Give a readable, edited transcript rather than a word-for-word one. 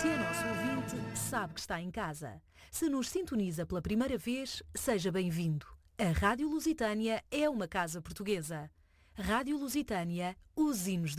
Se é nosso ouvinte, sabe que está em casa. Se nos sintoniza pela primeira vez, seja bem-vindo. A Rádio Lusitânia é uma casa portuguesa. Rádio Lusitânia, os hinos